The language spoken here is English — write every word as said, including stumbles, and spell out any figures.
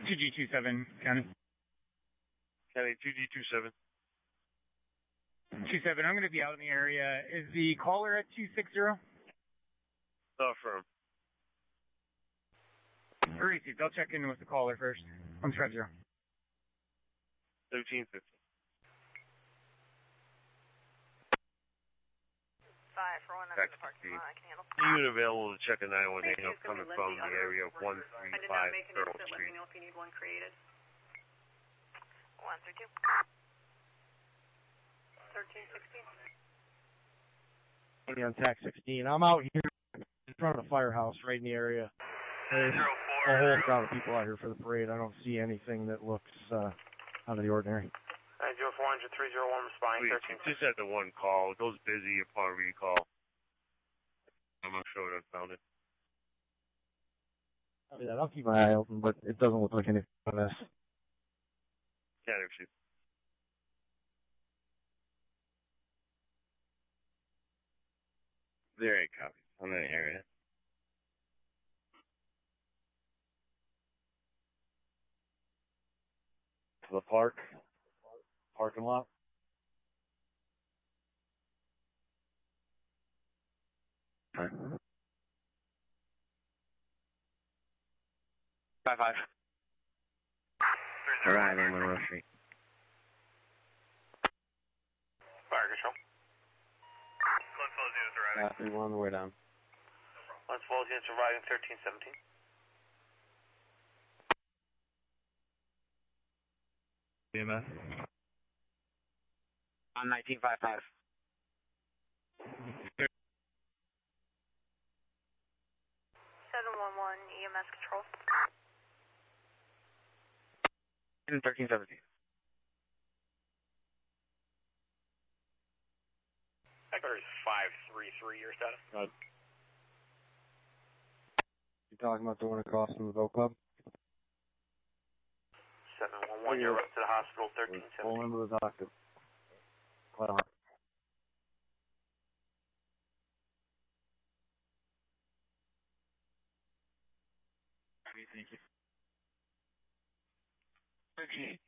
two G two seven, County. County two G two seven. two seven, I'm going to be out in the area. Is the caller at two six zero? No, firm. Received. I'll check in with the caller first. On Fred Zero. thirteen fifty. Five for one, I'm in the parking lot. I can handle. Unit available to check a nine one eight coming from the area of one three five Earl Street. Let me know if you need one created. One through two. Thirteen sixteen. On tax sixteen. I'm out here in front of the firehouse right in the area. There's a whole crowd of people out here for the parade. I don't see anything that looks uh, out of the ordinary. nine zero four hundred three zero one responding. Please, just had the one call. It goes busy upon recall. I'm not sure what I found it. I mean, I'll keep my eye open, but it doesn't look like anything on this. Can't actually. Very copies. I'm in the area. To the park. Parking lot. Five five. Arriving Monroe Street. Fire control. Let's follow units arriving. Copy, we're on the way down. Let's follow units arriving thirteen seventeen. E M S. On nineteen five five. seven one one E M S control. In thirteen seventeen. Heckler's five three three, your status? Uh, you talking about the one across from the Boat Club? seven one one, you're up to the hospital, thirteen seventeen. Pull into the doctor. Quite hard. Thank you. Okay.